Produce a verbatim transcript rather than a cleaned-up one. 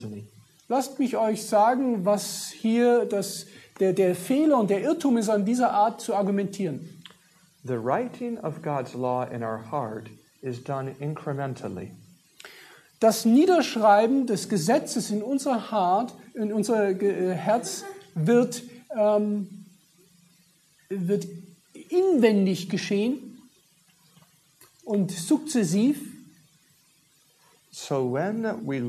Lasst mich euch sagen, was hier das, der, der Fehler und der Irrtum ist, an dieser Art zu argumentieren. The writing of God's law in our heart is done incrementally. Das Niederschreiben des Gesetzes in unser Hart, in unser äh, Herz wird, ähm, wird inwendig geschehen und sukzessiv. So when we